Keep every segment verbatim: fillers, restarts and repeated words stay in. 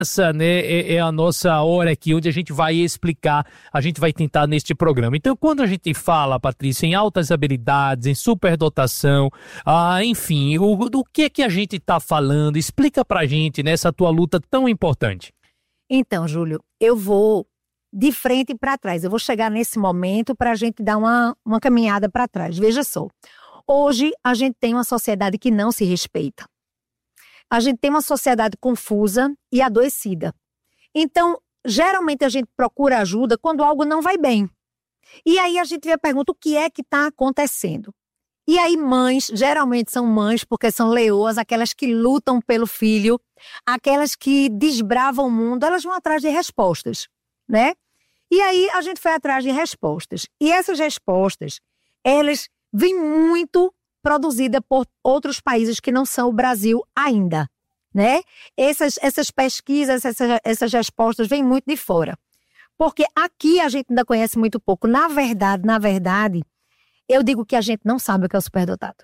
Essa, né, é, é a nossa hora aqui, onde a gente vai explicar, a gente vai tentar neste programa. Então, quando a gente fala, Patrícia, em altas habilidades, em superdotação, ah, enfim, o, do que é que a gente está falando? Explica pra gente nessa tua luta tão importante. Então, Júlio, eu vou de frente para trás. Eu vou chegar nesse momento para a gente dar uma, uma caminhada para trás. Veja só, hoje a gente tem uma sociedade que não se respeita. A gente tem uma sociedade confusa e adoecida. Então, geralmente a gente procura ajuda quando algo não vai bem. E aí a gente vê a pergunta, o que é que está acontecendo? E aí mães, geralmente são mães porque são leoas, aquelas que lutam pelo filho, aquelas que desbravam o mundo, elas vão atrás de respostas, né? E aí a gente foi atrás de respostas. E essas respostas, elas vêm muito produzidas por outros países que não são o Brasil ainda, né? Essas, essas pesquisas, essas, essas respostas vêm muito de fora. Porque aqui a gente ainda conhece muito pouco. Na verdade, na verdade, eu digo que a gente não sabe o que é o superdotado.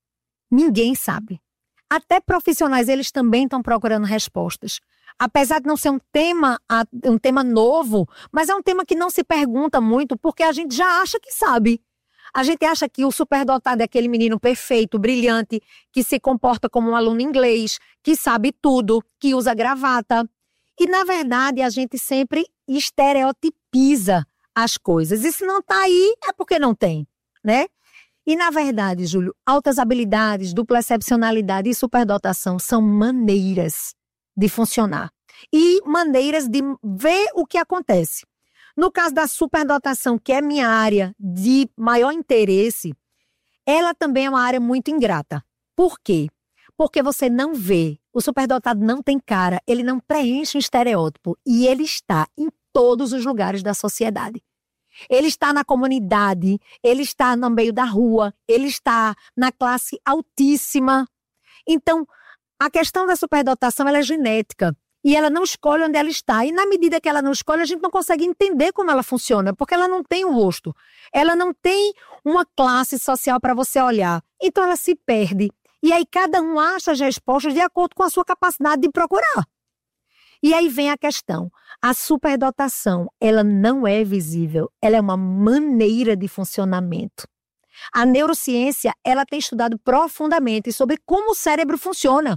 Ninguém sabe. Até profissionais, eles também estão procurando respostas. Apesar de não ser um tema, um tema novo, mas é um tema que não se pergunta muito, porque a gente já acha que sabe. A gente acha que o superdotado é aquele menino perfeito, brilhante, que se comporta como um aluno inglês, que sabe tudo, que usa gravata. E, na verdade, a gente sempre estereotipiza as coisas. E se não está aí, é porque não tem, né? E, na verdade, Júlio, altas habilidades, dupla excepcionalidade e superdotação são maneiras de funcionar. E maneiras de ver o que acontece. No caso da superdotação, que é minha área de maior interesse, ela também é uma área muito ingrata. Por quê? Porque você não vê. O superdotado não tem cara, ele não preenche um estereótipo e ele está em todos os lugares da sociedade. Ele está na comunidade, ele está no meio da rua, ele está na classe altíssima. Então, a questão da superdotação ela é genética. E ela não escolhe onde ela está. E na medida que ela não escolhe, a gente não consegue entender como ela funciona, porque ela não tem um rosto. Ela não tem uma classe social para você olhar. Então ela se perde. E aí cada um acha as respostas de acordo com a sua capacidade de procurar. E aí vem a questão. A superdotação, ela não é visível. Ela é uma maneira de funcionamento. A neurociência, ela tem estudado profundamente sobre como o cérebro funciona.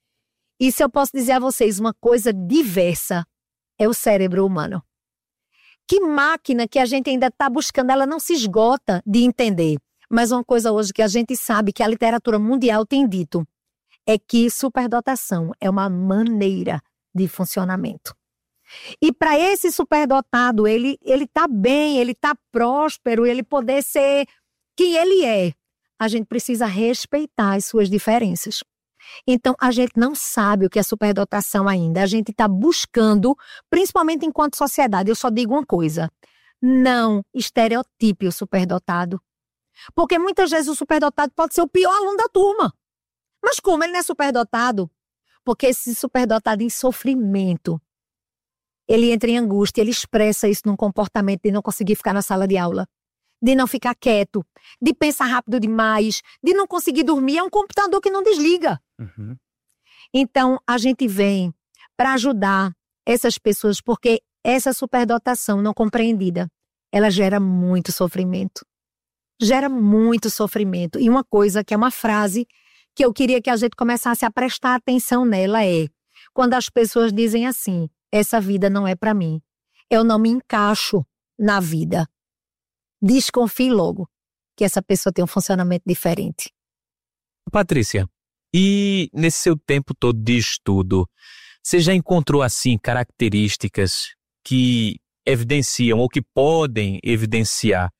E se eu posso dizer a vocês uma coisa diversa, é o cérebro humano. Que máquina que a gente ainda está buscando, ela não se esgota de entender. Mas uma coisa hoje que a gente sabe, que a literatura mundial tem dito, é que superdotação é uma maneira de funcionamento. E para esse superdotado, ele ele está bem, ele está próspero, ele poder ser quem ele é, a gente precisa respeitar as suas diferenças. Então, a gente não sabe o que é superdotação ainda. A gente está buscando, principalmente enquanto sociedade. Eu só digo uma coisa. Não estereotipe o superdotado. Porque muitas vezes o superdotado pode ser o pior aluno da turma. Mas como ele não é superdotado? Porque esse superdotado em sofrimento, ele entra em angústia, ele expressa isso num comportamento de não conseguir ficar na sala de aula, de não ficar quieto, de pensar rápido demais, de não conseguir dormir. É um computador que não desliga. Uhum. Então, a gente vem para ajudar essas pessoas, porque essa superdotação não compreendida, ela gera muito sofrimento. Gera muito sofrimento. E uma coisa que é uma frase que eu queria que a gente começasse a prestar atenção nela é, quando as pessoas dizem assim, essa vida não é para mim, eu não me encaixo na vida. Desconfie logo que essa pessoa tem um funcionamento diferente. Patrícia, e nesse seu tempo todo de estudo, você já encontrou assim características que evidenciam ou que podem evidenciar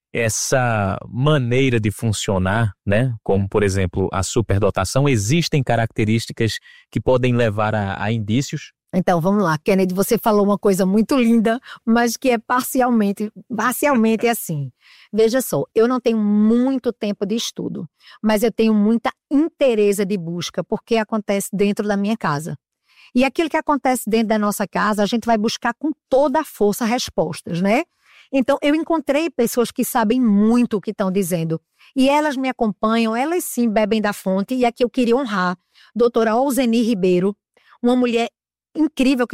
essa maneira de funcionar, né? Como, por exemplo, a superdotação? Existem características que podem levar a, a indícios? Então, vamos lá, Kennedy, você falou uma coisa muito linda, mas que é parcialmente, parcialmente assim. Veja só, eu não tenho muito tempo de estudo, mas eu tenho muita interesse de busca, porque acontece dentro da minha casa. E aquilo que acontece dentro da nossa casa, a gente vai buscar com toda a força respostas, né? Então, eu encontrei pessoas que sabem muito o que estão dizendo. E elas me acompanham, elas sim bebem da fonte. E aqui eu queria honrar a doutora Alzeni Ribeiro, uma mulher incrível